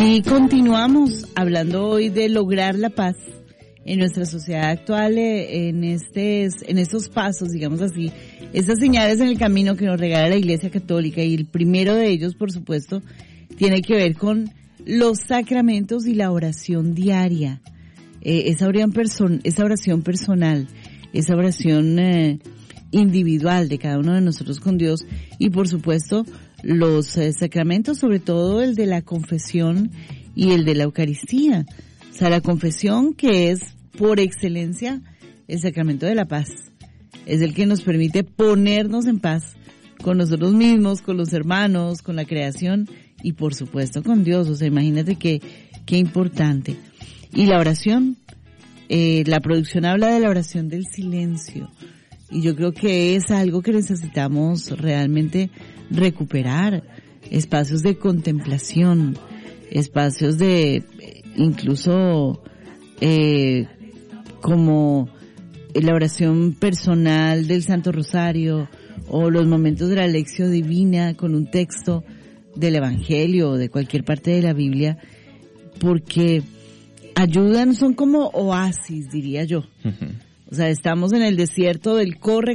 Y continuamos hablando hoy de lograr la paz en nuestra sociedad actual, en estos pasos, digamos así, estas señales en el camino que nos regala la Iglesia Católica, y el primero de ellos, por supuesto, tiene que ver con los sacramentos y la oración diaria, esa oración personal, esa oración individual de cada uno de nosotros con Dios, y por supuesto los sacramentos, sobre todo el de la confesión y el de la Eucaristía. O sea, la confesión, que es por excelencia el sacramento de la paz, es el que nos permite ponernos en paz con nosotros mismos, con los hermanos, con la creación y por supuesto con Dios. O sea, imagínate qué importante. Y la oración, la producción habla de la oración del silencio, y yo creo que es algo que necesitamos realmente recuperar, espacios de contemplación, espacios de incluso como la oración personal del Santo Rosario, o los momentos de la lección divina con un texto del Evangelio o de cualquier parte de la Biblia, porque ayudan, son como oasis, diría yo. Uh-huh. O sea, estamos en el desierto del corre,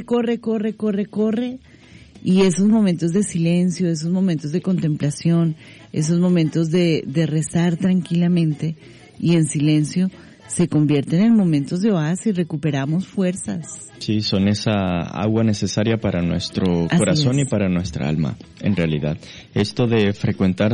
y esos momentos de silencio, esos momentos de contemplación, esos momentos de rezar tranquilamente y en silencio, se convierten en momentos de oasis, recuperamos fuerzas. Sí, son esa agua necesaria para nuestro corazón y para nuestra alma, en realidad. Esto de frecuentar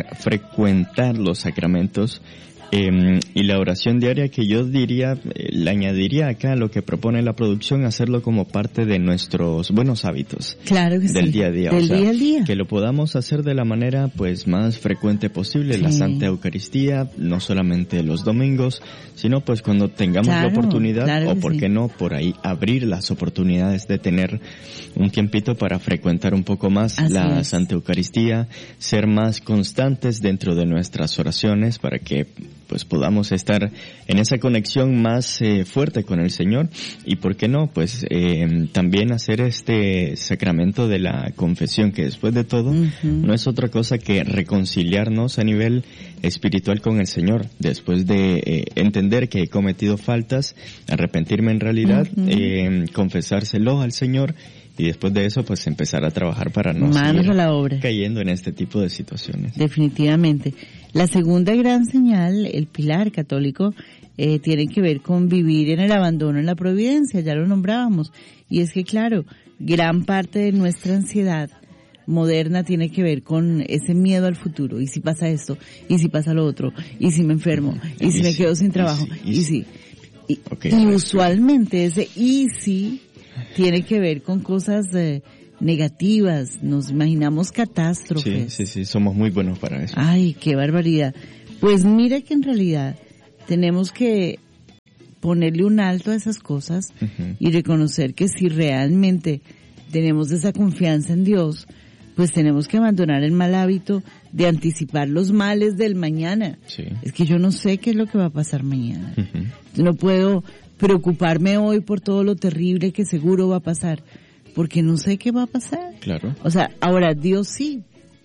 los sacramentos y la oración diaria, que yo diría, le añadiría acá lo que propone la producción, hacerlo como parte de nuestros buenos hábitos. Claro que del día a día. Del día a día. Que lo podamos hacer de la manera pues más frecuente posible, sí. La Santa Eucaristía, no solamente los domingos, sino pues cuando tengamos la oportunidad, o por qué no, por ahí abrir las oportunidades de tener un tiempito para frecuentar un poco más la Santa Eucaristía, ser más constantes dentro de nuestras oraciones para que pues podamos estar en esa conexión más fuerte con el Señor, y por qué no, pues también hacer este sacramento de la confesión, que después de todo no es otra cosa que reconciliarnos a nivel espiritual con el Señor, después de entender que he cometido faltas, arrepentirme en realidad, confesárselo al Señor, y después de eso pues empezar a trabajar para no seguir a la obra, cayendo en este tipo de situaciones. Definitivamente. La segunda gran señal, el pilar católico, tiene que ver con vivir en el abandono, en la providencia, ya lo nombrábamos. Y es que claro, gran parte de nuestra ansiedad moderna tiene que ver con ese miedo al futuro. ¿Y si pasa esto? ¿Y si pasa lo otro? ¿Y si me enfermo? ¿Y si me quedo sin trabajo? Y usualmente ese y si tiene que ver con cosas negativas, nos imaginamos catástrofes. Sí, somos muy buenos para eso. Ay, qué barbaridad. Pues mira que en realidad tenemos que ponerle un alto a esas cosas y reconocer que si realmente tenemos esa confianza en Dios, pues tenemos que abandonar el mal hábito de anticipar los males del mañana. Sí. Es que yo no sé qué es lo que va a pasar mañana. No puedo preocuparme hoy por todo lo terrible que seguro va a pasar, porque no sé qué va a pasar. Claro. O sea, ahora Dios sí.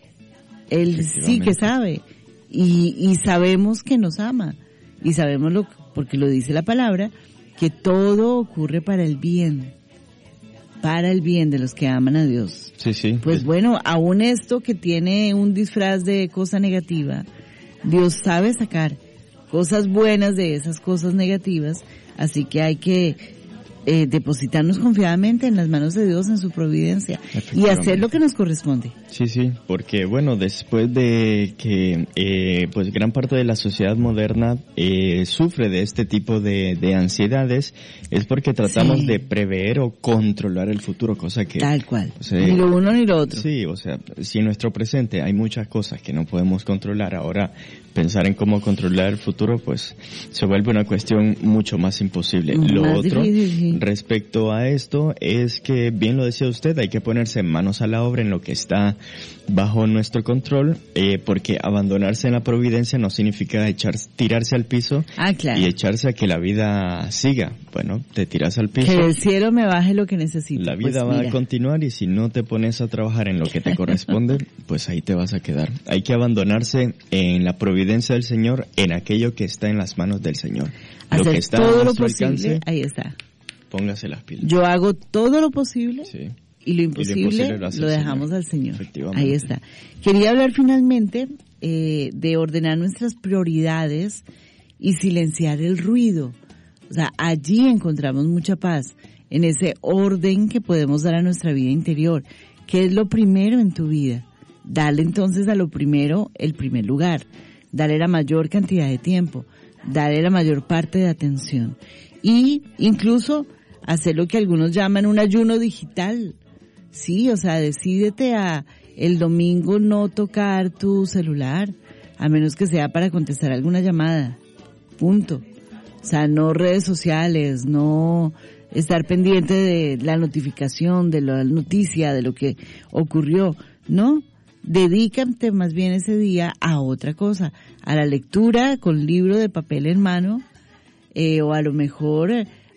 Él sí que sabe. Y sabemos que nos ama. Y sabemos porque lo dice la palabra, que todo ocurre para el bien. Para el bien de los que aman a Dios. Sí. Pues bueno, aún esto que tiene un disfraz de cosa negativa, Dios sabe sacar cosas buenas de esas cosas negativas, así que hay que depositarnos confiadamente en las manos de Dios, en su providencia, y hacer lo que nos corresponde. Sí, porque bueno, después de que pues gran parte de la sociedad moderna sufre de este tipo de ansiedades, es porque tratamos de prever o controlar el futuro, cosa que... Tal cual, o sea, ni lo uno ni lo otro. Sí, o sea, si en nuestro presente hay muchas cosas que no podemos controlar, ahora pensar en cómo controlar el futuro, pues se vuelve una cuestión mucho más imposible. Lo otro Sí. Respecto a esto, es que, bien lo decía usted, hay que ponerse manos a la obra en lo que está bajo nuestro control, porque abandonarse en la providencia no significa tirarse al piso y echarse a que la vida siga. Bueno, te tiras al piso. Que el cielo me baje lo que necesito. La vida va a continuar, y si no te pones a trabajar en lo que te corresponde, pues ahí te vas a quedar. Hay que abandonarse en la providencia del Señor, en aquello que está en las manos del Señor. Hacer lo que está todo a lo posible, alcance, ahí está. Póngase las pilas. Yo hago todo lo posible, sí, y lo imposible lo dejamos al Señor. Ahí está. Quería hablar finalmente de ordenar nuestras prioridades y silenciar el ruido. O sea, allí encontramos mucha paz, en ese orden que podemos dar a nuestra vida interior. ¿Qué es lo primero en tu vida? Dale entonces a lo primero el primer lugar. Dale la mayor cantidad de tiempo. Dale la mayor parte de atención. Y incluso hacer lo que algunos llaman un ayuno digital. Sí, o sea, decídete a el domingo no tocar tu celular, a menos que sea para contestar alguna llamada. Punto. O sea, no redes sociales, no estar pendiente de la notificación, de la noticia, de lo que ocurrió. No, dedícate más bien ese día a otra cosa, a la lectura con libro de papel en mano, o a lo mejor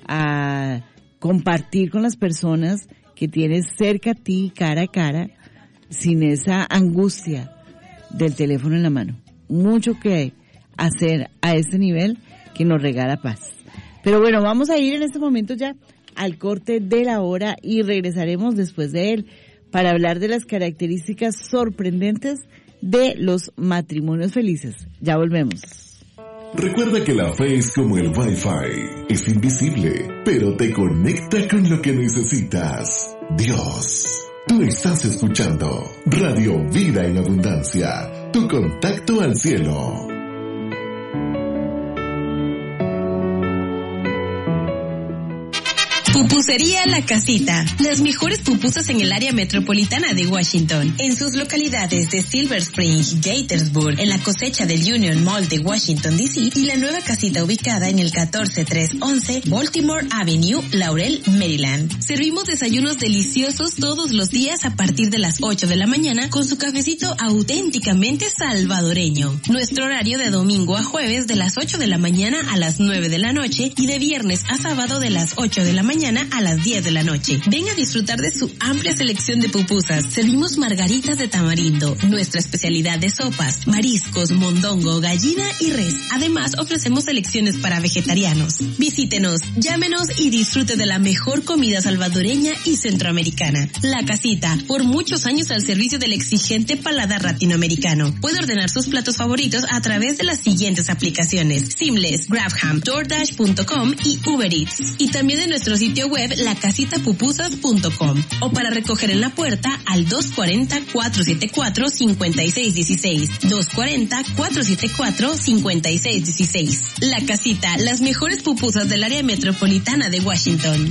a compartir con las personas que tienes cerca a ti, cara a cara, sin esa angustia del teléfono en la mano. Mucho que hacer a este nivel que nos regala paz. Pero bueno, vamos a ir en este momento ya al corte de la hora y regresaremos después de él para hablar de las características sorprendentes de los matrimonios felices. Ya volvemos. Recuerda que la fe es como el Wi-Fi, es invisible, pero te conecta con lo que necesitas. Dios. Tú estás escuchando Radio Vida en Abundancia, tu contacto al cielo. Pupusería La Casita. Las mejores pupusas en el área metropolitana de Washington. En sus localidades de Silver Spring, Gaithersburg, en la cosecha del Union Mall de Washington, D.C. y la nueva casita ubicada en el 14311 Baltimore Avenue, Laurel, Maryland. Servimos desayunos deliciosos todos los días a partir de las 8 de la mañana con su cafecito auténticamente salvadoreño. Nuestro horario de domingo a jueves de las 8 de la mañana a las 9 de la noche y de viernes a sábado de las 8 de la mañana a las 10 de la noche. Ven a disfrutar de su amplia selección de pupusas. Servimos margaritas de tamarindo, nuestra especialidad de sopas, mariscos, mondongo, gallina y res. Además, ofrecemos selecciones para vegetarianos. Visítenos, llámenos y disfrute de la mejor comida salvadoreña y centroamericana. La Casita, por muchos años al servicio del exigente paladar latinoamericano. Puede ordenar sus platos favoritos a través de las siguientes aplicaciones: Seamless, Grabham, DoorDash.com y Uber Eats. Y también en nuestro sitio web lacasitapupusas.com, o para recoger en la puerta al 240-474-5616, 240-474-5616. La Casita, las mejores pupusas del área metropolitana de Washington.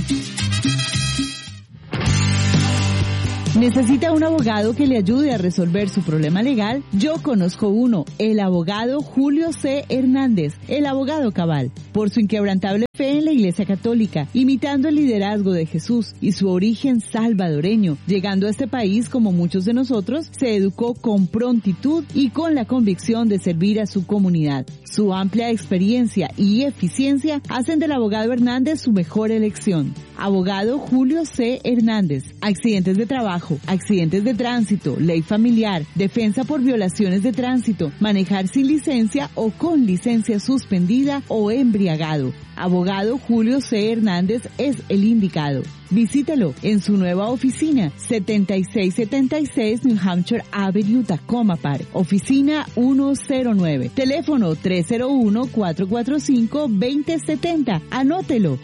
¿Necesita un abogado que le ayude a resolver su problema legal? Yo conozco uno, el abogado Julio C. Hernández, el abogado cabal. Por su inquebrantable fe en la Iglesia Católica, imitando el liderazgo de Jesús y su origen salvadoreño, llegando a este país como muchos de nosotros, se educó con prontitud y con la convicción de servir a su comunidad. Su amplia experiencia y eficiencia hacen del abogado Hernández su mejor elección. Abogado Julio C. Hernández. Accidentes de trabajo, accidentes de tránsito, ley familiar, defensa por violaciones de tránsito, manejar sin licencia o con licencia suspendida o embriagado. Abogado Julio C. Hernández es el indicado. Visítelo en su nueva oficina, 7676 New Hampshire Avenue, Tacoma Park. Oficina 109. Teléfono 301-445-2070. Anótelo,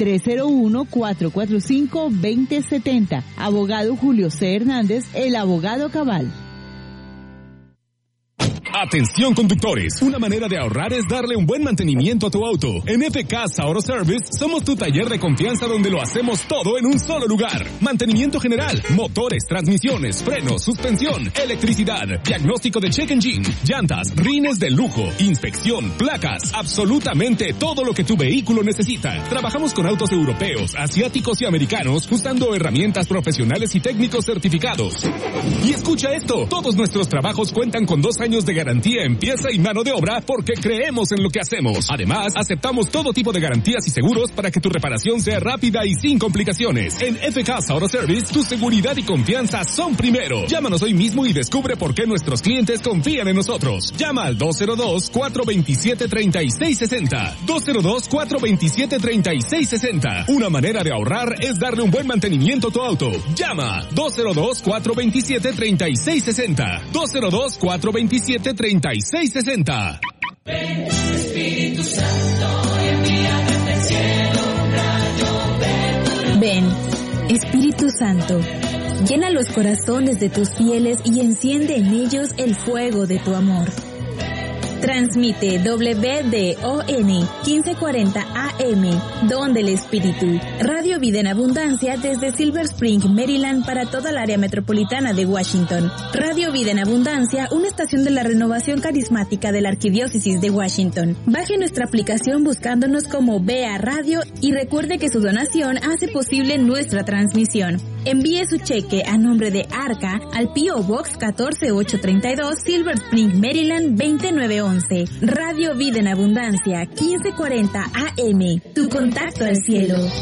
301-445-2070. Abogado Julio C. Hernández, el abogado cabal. Atención conductores, una manera de ahorrar es darle un buen mantenimiento a tu auto. En FK Auto Service somos tu taller de confianza donde lo hacemos todo en un solo lugar. Mantenimiento general, motores, transmisiones, frenos, suspensión, electricidad, diagnóstico de check engine, llantas, rines de lujo, inspección, placas, absolutamente todo lo que tu vehículo necesita. Trabajamos con autos europeos, asiáticos y americanos usando herramientas profesionales y técnicos certificados. Y escucha esto, todos nuestros trabajos cuentan con 2 años de garantía en pieza y mano de obra porque creemos en lo que hacemos. Además, aceptamos todo tipo de garantías y seguros para que tu reparación sea rápida y sin complicaciones. En FK Auto Service, tu seguridad y confianza son primero. Llámanos hoy mismo y descubre por qué nuestros clientes confían en nosotros. Llama al 202-427-3660. 202-427-3660. Una manera de ahorrar es darle un buen mantenimiento a tu auto. Llama 202-427-3660. 202-427-3660. Ven, Espíritu Santo, y envía desde el cielo un rayo de tu... Ven, Espíritu Santo, llena los corazones de tus fieles y enciende en ellos el fuego de tu amor. Transmite WDON 1540 AM, Don del Espíritu, Radio Vida en Abundancia desde Silver Spring, Maryland para toda el área metropolitana de Washington. Radio Vida en Abundancia, una estación de la renovación carismática de la Arquidiócesis de Washington. Baje nuestra aplicación buscándonos como BA Radio y recuerde que su donación hace posible nuestra transmisión. Envíe su cheque a nombre de ARCA al P.O. Box 14832, Silver Spring, Maryland 20911. Radio Vida en Abundancia 1540 AM. Tu contacto al cielo.